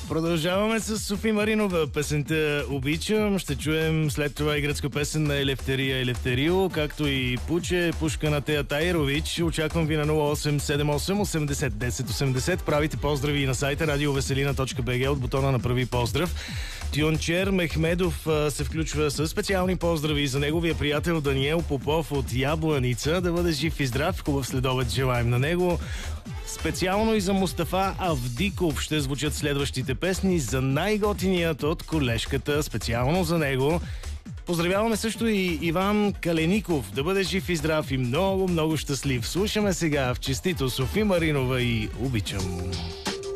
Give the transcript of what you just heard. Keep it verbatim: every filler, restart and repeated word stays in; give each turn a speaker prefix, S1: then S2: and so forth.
S1: Продължаваме с Софи Маринова. Песента "Обичам". Ще чуем след това и гръцка песен на Елефтерия Елефтерио, както и Пуче, пушка на Тея Тайрович. Очаквам ви на нула осем седем осем осемдесет десет осемдесет. Правите поздрави и на сайта радиовеселина точка би джи от бутона на "Прави поздрав". Тюнчер Мехмедов се включва с специални поздрави за неговия приятел Даниел Попов от Ябланица. Да бъде жив и здрав. Хубав следобед желаем на него. Специално и за Мустафа Авдиков ще звучат следващите песни за най-готиният от колежката. Специално за него. Поздравяваме също и Иван Калеников. Да бъде жив и здрав и много, много щастлив. Слушаме сега в честито Софи Маринова и "Обичам".